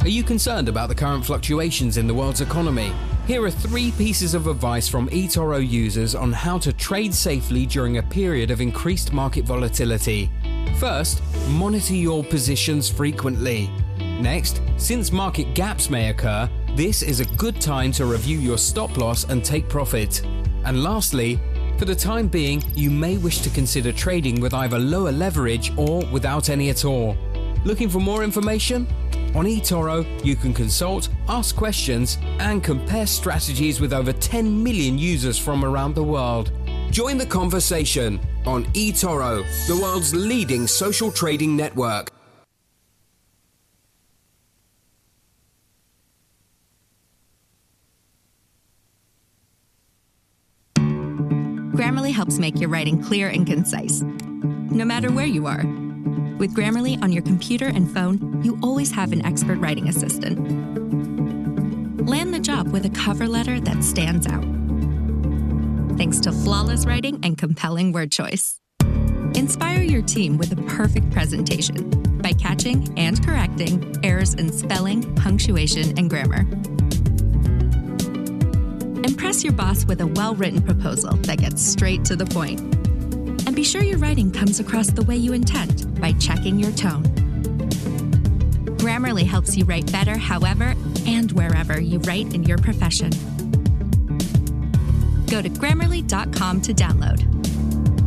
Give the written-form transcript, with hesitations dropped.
Are you concerned about the current fluctuations in the world's economy? Here are 3 pieces of advice from eToro users on how to trade safely during a period of increased market volatility. First, monitor your positions frequently. Next, since market gaps may occur, this is a good time to review your stop loss and take profit. And lastly, for the time being, you may wish to consider trading with either lower leverage or without any at all. Looking for more information? On eToro, you can consult, ask questions, and compare strategies with over 10 million users from around the world. Join the conversation on eToro, the world's leading social trading network. Grammarly helps make your writing clear and concise, no matter where you are. With Grammarly on your computer and phone, you always have an expert writing assistant. Land the job with a cover letter that stands out, thanks to flawless writing and compelling word choice. Inspire your team with a perfect presentation by catching and correcting errors in spelling, punctuation, and grammar. Impress your boss with a well-written proposal that gets straight to the point. And be sure your writing comes across the way you intend by checking your tone. Grammarly helps you write better however and wherever you write in your profession. Go to Grammarly.com to download.